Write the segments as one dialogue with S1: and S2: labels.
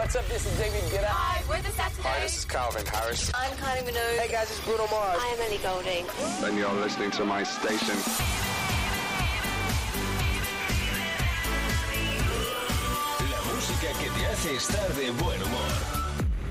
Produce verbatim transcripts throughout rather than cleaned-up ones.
S1: What's up, this is David Guetta.
S2: Hi, we're the Saturday.
S3: Hi, this is Calvin Harris.
S2: I'm Kylie Minogue.
S1: Hey guys, it's Bruno Mars.
S2: I'm Ellie Goulding.
S3: And you're listening to my station.
S4: La música que te hace estar de buen humor.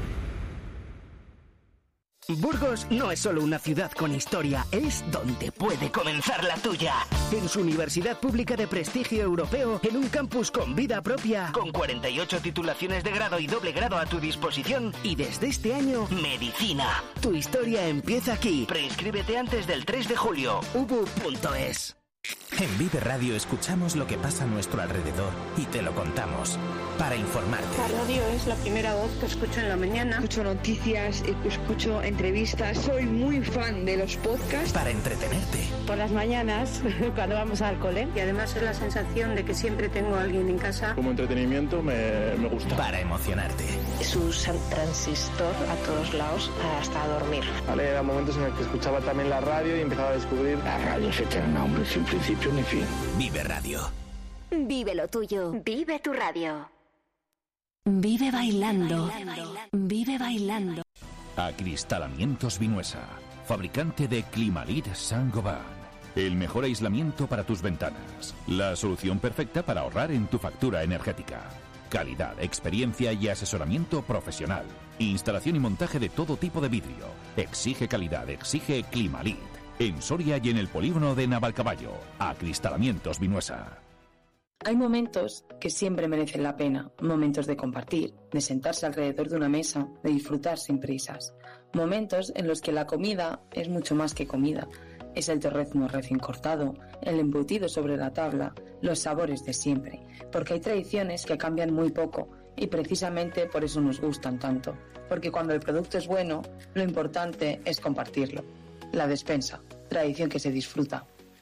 S5: Burgos no es solo una ciudad con historia, es donde puede comenzar la tuya. En su universidad pública de prestigio europeo, en un campus con vida propia, con cuarenta y ocho titulaciones de grado y doble grado a tu disposición, y desde este año, medicina. Tu historia empieza aquí. Preinscríbete antes del tres de julio. u b u punto e s.
S6: En Vive Radio escuchamos lo que pasa a nuestro alrededor y te lo contamos para informarte.
S7: La radio es la primera voz que escucho en la mañana. Escucho noticias, escucho entrevistas. Soy muy fan de los podcasts.
S6: Para entretenerte.
S7: Por las mañanas, cuando vamos al cole. Y además es la sensación de que siempre tengo a alguien en casa.
S8: Como entretenimiento me, me gusta.
S6: Para emocionarte.
S9: Su transistor a todos lados hasta dormir.
S8: Vale, eran momentos en el que escuchaba también la radio y empezaba a descubrir.
S10: La radio es eterna, hombre, sin principio ni fin.
S6: Vive Radio.
S11: Vive lo tuyo. Vive tu radio.
S12: Vive bailando. Vive bailando.
S13: Acristalamientos Vinuesa, fabricante de Climalit Saint-Gobain. El mejor aislamiento para tus ventanas. La solución perfecta para ahorrar en tu factura energética. Calidad, experiencia y asesoramiento profesional. Instalación y montaje de todo tipo de vidrio. Exige calidad, exige Climalit. En Soria y en el polígono de Navalcaballo. Acristalamientos Vinuesa.
S14: Hay momentos que siempre merecen la pena, momentos de compartir, de sentarse alrededor de una mesa, de disfrutar sin prisas. Momentos en los que la comida es mucho más que comida. Es el torrezno recién cortado, el embutido sobre la tabla, los sabores de siempre. Porque hay tradiciones que cambian muy poco y precisamente por eso nos gustan tanto. Porque cuando el producto es bueno, lo importante es compartirlo. La despensa, tradición que se disfruta.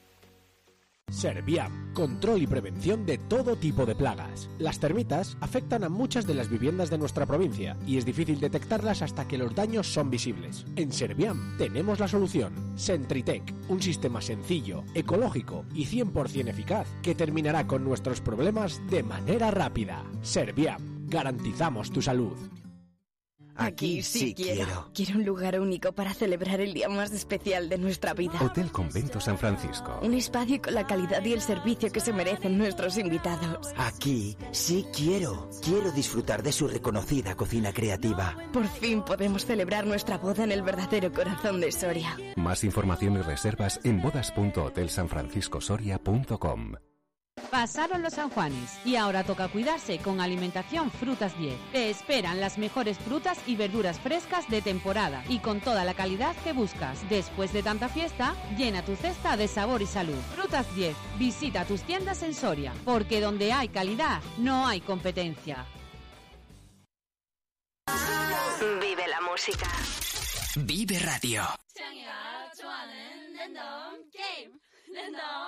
S15: Serviam, control y prevención de todo tipo de plagas. Las termitas afectan a muchas de las viviendas de nuestra provincia y es difícil detectarlas hasta que los daños son visibles. En Serviam tenemos la solución. Sentritec, un sistema sencillo, ecológico y cien por ciento eficaz que terminará con nuestros problemas de manera rápida. Serviam, garantizamos tu salud.
S12: Aquí sí quiero. Quiero un lugar único para celebrar el día más especial de nuestra vida.
S16: Hotel Convento San Francisco.
S12: Un espacio con la calidad y el servicio que se merecen nuestros invitados.
S17: Aquí sí quiero. Quiero disfrutar de su reconocida cocina creativa.
S12: Por fin podemos celebrar nuestra boda en el verdadero corazón de Soria.
S16: Más información y reservas en bodas punto hotel san francisco soria punto com.
S18: Pasaron los San Juanes y ahora toca cuidarse con Alimentación Frutas diez. Te esperan las mejores frutas y verduras frescas de temporada y con toda la calidad que buscas. Después de tanta fiesta, llena tu cesta de sabor y salud. Frutas diez. Visita tus tiendas en Soria, porque donde hay calidad, no hay competencia.
S11: Vive la música.
S6: Vive Radio.